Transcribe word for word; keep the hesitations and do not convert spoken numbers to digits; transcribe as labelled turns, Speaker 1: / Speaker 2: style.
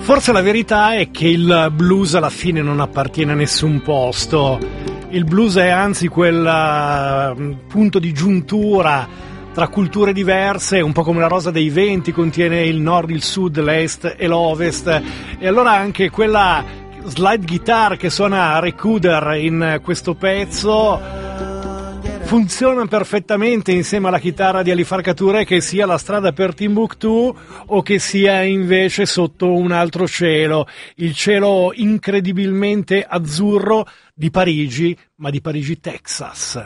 Speaker 1: Forse la verità è che il blues alla fine non appartiene a nessun posto. Il blues è anzi quel uh, punto di giuntura tra culture diverse, un po' come la rosa dei venti, contiene il nord, il sud, l'est e l'ovest. E allora anche quella slide guitar che suona Ray Cooder in questo pezzo funziona perfettamente insieme alla chitarra di Ali Farka Touré, che sia la strada per Timbuktu o che sia invece sotto un altro cielo, il cielo incredibilmente azzurro di Parigi, ma di Parigi, Texas.